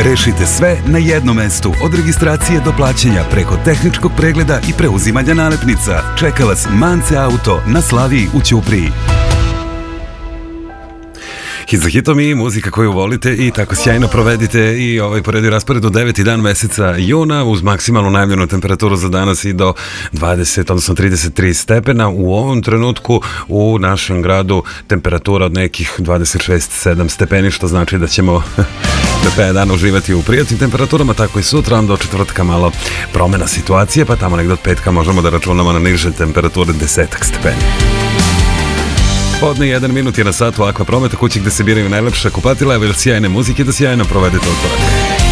Rešite sve na jednom mestu, od registracije do plaćanja preko tehničkog pregleda i preuzimanja nalepnica. Čeka vas Mance Auto na Slaviji u Ćupriji. Hit za hitom i muzika koju volite i tako sjajno provedite i poredio raspored od 9. dan meseca juna uz maksimalnu najavljenu temperaturu za danas i do 20, odnosno 33 stepena. U ovom trenutku u našem gradu temperatura od nekih 26-7 stepeni, što znači da ćemo do kraja dana uživati u prijatnim temperaturama, tako i sutra, do četvrtka malo promena situacije, pa tamo negdje od petka možemo da računamo na niže temperature 10 stepeni. Podne 1 minut je na satu Aqua Prometa, kući gde se biraju najlepša kupatila, evo sjajne muzike da sjajno provedete utorak.